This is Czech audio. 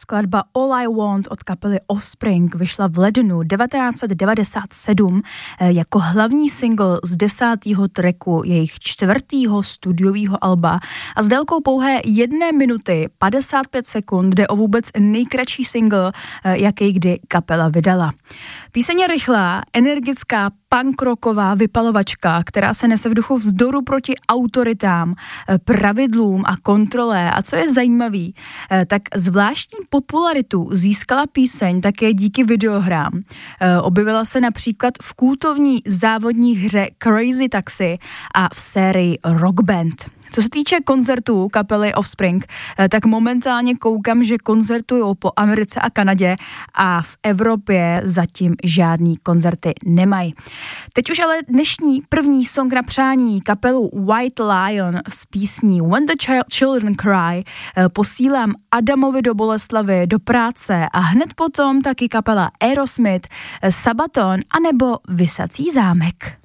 Skladba All I Want od kapely Offspring vyšla v lednu 1997 jako hlavní single z 10. tracku jejich 4. studiového alba a s délkou pouhé 1 minuty 55 sekund jde o vůbec nejkratší single, jaký kdy kapela vydala. Píseň je rychlá, energická, punkrocková vypalovačka, která se nese v duchu vzdoru proti autoritám, pravidlům a kontrole. A co je zajímavý, tak zvláštní popularitu získala píseň také díky videohrám. Objevila se například v kultovní závodní hře Crazy Taxi a v sérii Rock Band. Co se týče koncertů kapely Offspring, tak momentálně koukám, že koncertujou po Americe a Kanadě a v Evropě zatím žádný koncerty nemají. Teď už ale dnešní první song na přání kapelu White Lion s písní When the Children Cry posílám Adamovi do Boleslavy do práce a hned potom taky kapela Aerosmith, Sabaton anebo Visací zámek.